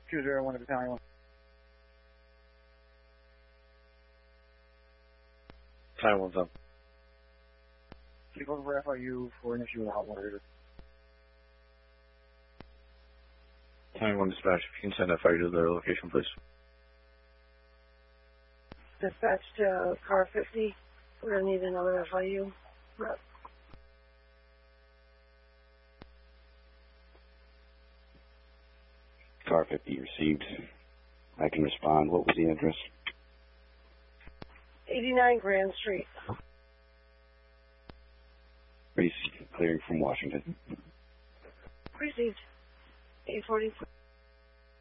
201 to Battalion 1. Battalion 1's up. Keep over for FIU for an issue with a hot water heater. Battalion 1 dispatch, if you can send FIU to their location, please. Dispatch to car 50. We're going to need another FIU rep. Car 50 received. I can respond. What was the address? 89 Grand Street. Clearing from Washington. Received. 844.